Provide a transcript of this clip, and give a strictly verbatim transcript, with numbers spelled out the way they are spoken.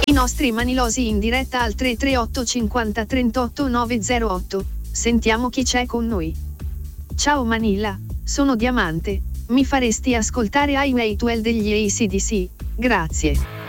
I nostri manilosi in diretta al tre tre otto cinquanta trentotto nove zero otto. Sentiamo chi c'è con noi. Ciao Manila, sono Diamante. Mi faresti ascoltare Highway dodici degli A C/D C? Grazie.